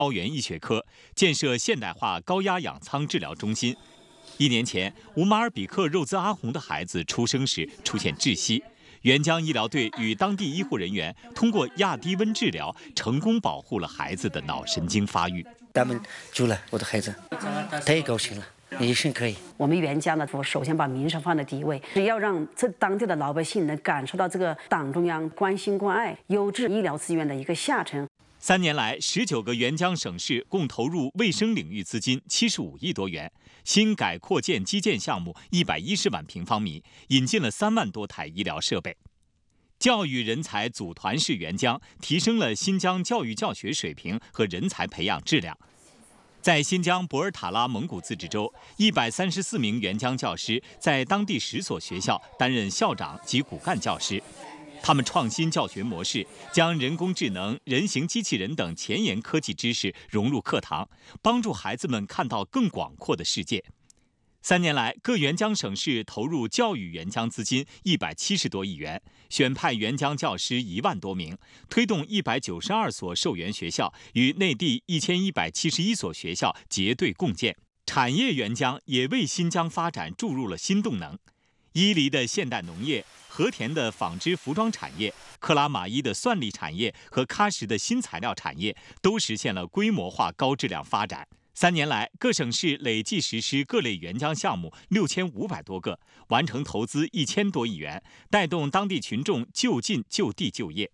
凹源医学科，建设现代化高压氧舱治疗中心。1年前，乌马尔比克肉孜阿洪的孩子出生时出现窒息，援疆医疗队与当地医护人员通过亚低温治疗，成功保护了孩子的脑神经发育。 他们救了我的孩子，太高兴了。一生可以。 我们援疆呢，首先把民生放在第一位，要让这当地的老百姓能感受到这个党中央关心关爱、优质医疗资源的一个下沉。 3年来，19个援疆省市共投入卫生领域资金75亿多元，新改扩建基建项目110万平方米，引进了3万多台医疗设备。教育人才组团式援疆，提升了新疆教育教学水平和人才培养质量。在新疆博尔塔拉蒙古自治州，134名援疆教师在当地10所学校担任校长及骨干教师。他们创新教学模式，将人工智能、人形机器人等前沿科技知识融入课堂，帮助孩子们看到更广阔的世界。3年来，各援疆省市投入教育援疆资金170多亿元，选派援疆教师1万多名，推动192所受援学校与内地1171所学校结对共建。产业援疆也为新疆发展注入了新动能。伊犁的现代农业、和田的纺织服装产业、克拉玛依的算力产业和喀什的新材料产业都实现了规模化高质量发展。3年来，各省市累计实施各类援疆项目6500多个，完成投资1000多亿元，带动当地群众就近就地就业。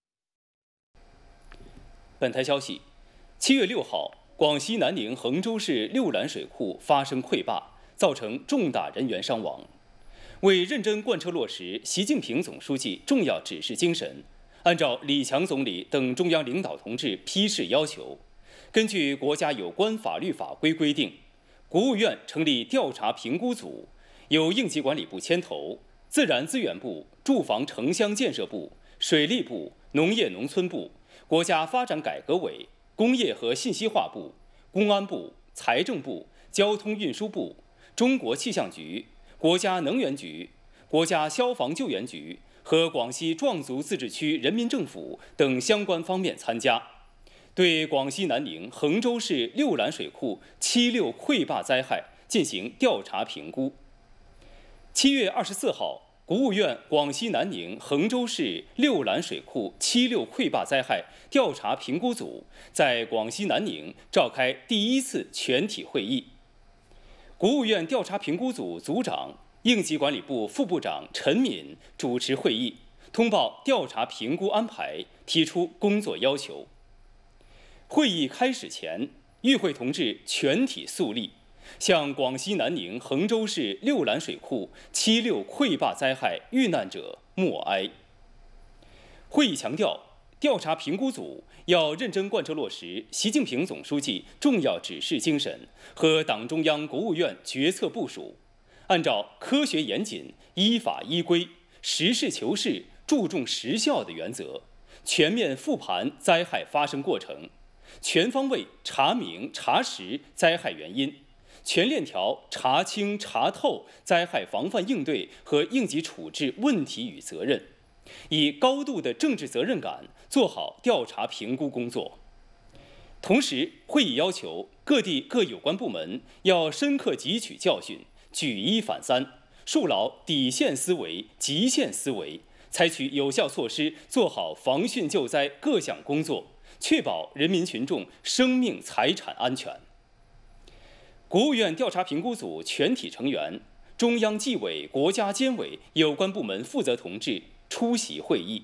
本台消息，7月6号，广西南宁衡州市六兰水库发生溃坝，造成重大人员伤亡。为认真贯彻落实习近平总书记重要指示精神，按照李强总理等中央领导同志批示要求，根据国家有关法律法规规定，国务院成立调查评估组，由应急管理部牵头，自然资源部、住房城乡建设部、水利部、农业农村部、国家发展改革委、工业和信息化部、公安部、财政部、交通运输部、中国气象局、国家能源局、国家消防救援局和广西壮族自治区人民政府等相关方面参加，对广西南宁衡州市六兰水库76溃坝灾害进行调查评估。7月24号，国务院广西南宁衡州市六兰水库76溃坝灾害调查评估组在广西南宁召开第1次全体会议。国务院调查评估组组长、应急管理部副部长陈敏主持会议，通报调查评估安排，提出工作要求。会议开始前，与会同志全体肃立，向广西南宁衡州市六兰水库76溃坝灾害遇难者默哀。会议强调，调查评估组要认真贯彻落实习近平总书记重要指示精神和党中央、国务院决策部署，按照科学严谨、依法依规、实事求是、注重实效的原则，全面复盘灾害发生过程，全方位查明查实灾害原因，全链条查清查透灾害防范应对和应急处置问题与责任，以高度的政治责任感做好调查评估工作。同时，会议要求各地各有关部门要深刻汲取教训，举一反三，树牢底线思维、极限思维，采取有效措施，做好防汛救灾各项工作，确保人民群众生命财产安全。国务院调查评估组全体成员、中央纪委、国家监委有关部门负责同志出席会议。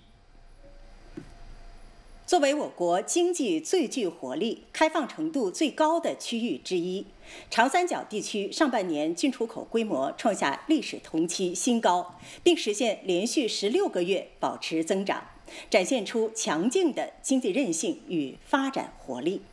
作为我国经济最具活力、开放程度最高的区域之一，长三角地区上半年进出口规模创下历史同期新高，并实现连续16个月保持增长，展现出强劲的经济韧性与发展活力。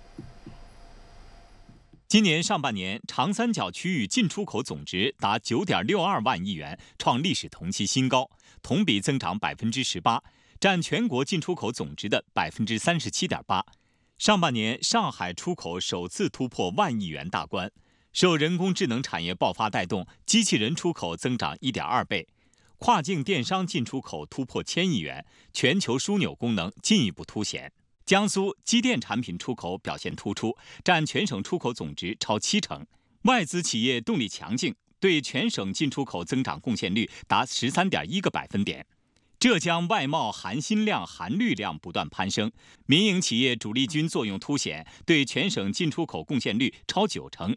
今年上半年，长三角区域进出口总值达9.62万亿元，创历史同期新高，同比增长18%，占全国进出口总值的37.8%。上半年，上海出口首次突破万亿元大关，受人工智能产业爆发带动，机器人出口增长1.2倍，跨境电商进出口突破1000亿元，全球枢纽功能进一步凸显。 江苏机电产品出口表现突出，占全省出口总值超70%，外资企业动力强劲，对全省进出口增长贡献率达13.1个百分点。浙江外贸含锌量、含氯量不断攀升，民营企业主力军作用凸显，对全省进出口贡献率超90%，